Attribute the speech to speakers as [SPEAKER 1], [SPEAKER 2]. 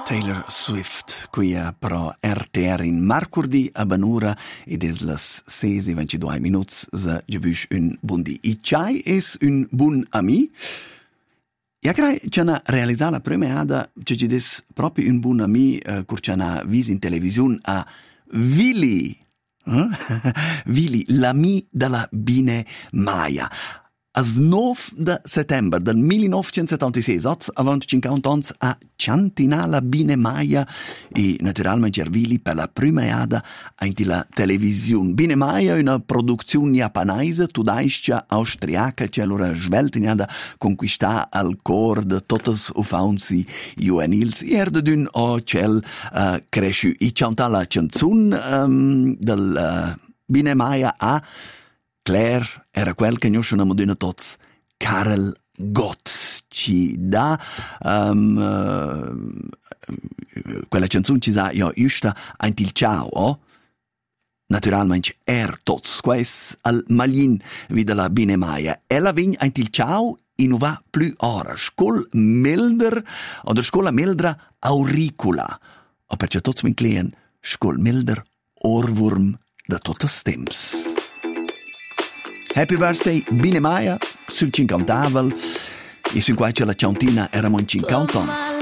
[SPEAKER 1] Taylor Swift, qui pro RTR in Marcurdi a Banura ed es las 6:22 minuts za giavusch un bundi. I chai es un bun ami. Ja crai c'ha realizà la premiada che ci des proprio un bun ami cur c'ha vis in televisiun a Willy. Willy, l'ami della Biene Maya. As 9 de settembre del 1976, avant 50 ans, a Ciantina la Biene Maya e naturalmente Willy per la premiada in la televisione. Biene Maya, una produzione japanese, tudaiscia austriaca, che allora sveltinada conquista al cor de totes ufaunsi juvenils, e d'un o cel cresciu. I canta la canzun del Biene Maya a Claire era quel che noi abbiamo detto tots, Karel Gott, ci dà quella canzone ci sa io giusta ein til ciao, oh? Naturalmente tots, quais al malin vida la Biene Maya. Ella vegn ein til ciao e non va più ora. Scol milder oder scola mildra auricula. O perché tots min cleen, scol milder ohrwurm de totes temps. Happy birthday, Biene Maya, sul 50 e su qua c'è la ciantina eravamo in 50 anni.